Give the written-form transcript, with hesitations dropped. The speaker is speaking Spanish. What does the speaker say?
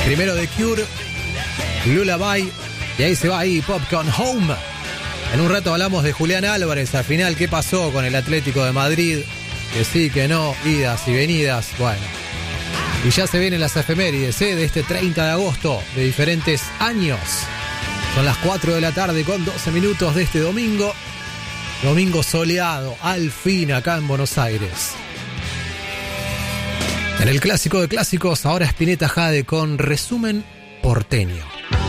Primero The Cure, Lullaby, y ahí se va ahí Pop con Home. En un rato hablamos de Julián Álvarez. Al final, ¿qué pasó con el Atlético de Madrid? Que sí, que no, idas y venidas. Bueno, y ya se vienen las efemérides de este 30 de agosto de diferentes años. Son las 4 de la tarde con 12 minutos de este domingo. Domingo soleado, al fin acá en Buenos Aires. En el clásico de clásicos, ahora Spinetta Jade con Resumen Porteño.